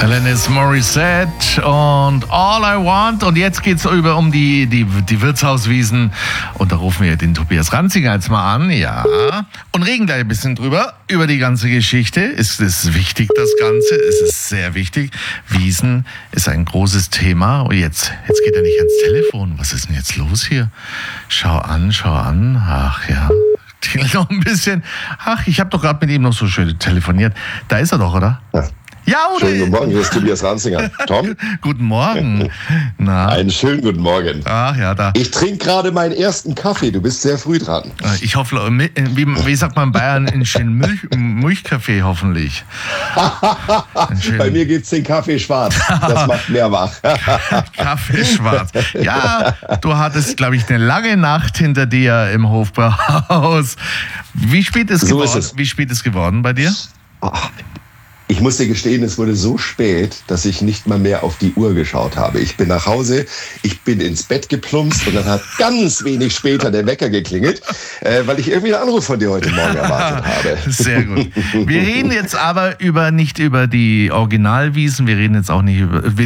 Alanis Morissette und All I Want. Und jetzt geht es um die Wirtshauswiesen. Und da rufen wir den Tobias Ranzinger jetzt mal an. Ja. Und reden gleich ein bisschen über die ganze Geschichte. Es ist wichtig, das Ganze. Es ist sehr wichtig. Wiesen ist ein großes Thema. Und jetzt geht er nicht ans Telefon. Was ist denn jetzt los hier? Schau an. Ach ja. Noch ein bisschen. Ach, ich habe doch gerade mit ihm noch so schön telefoniert. Da ist er doch, oder? Ja, oder? Schönen guten Morgen, hier ist Tobias Ranzinger. Tom? Guten Morgen. Na? Einen schönen guten Morgen. Ach ja, da. Ich trinke gerade meinen ersten Kaffee, du bist sehr früh dran. Ich hoffe, wie sagt man in Bayern, einen schönen Milchkaffee hoffentlich. Bei mir gibt's den Kaffee schwarz, das macht mehr wach. Kaffee schwarz. Ja, du hattest, glaube ich, eine lange Nacht hinter dir im Hofbräuhaus. Wie spät ist es geworden bei dir? Ich muss dir gestehen, es wurde so spät, dass ich nicht mal mehr auf die Uhr geschaut habe. Ich bin nach Hause, ich bin ins Bett geplumpst und dann hat ganz wenig später der Wecker geklingelt, weil ich irgendwie einen Anruf von dir heute Morgen erwartet habe. Sehr gut. Wir reden jetzt aber nicht über die Originalwiesen, wir reden jetzt auch nicht über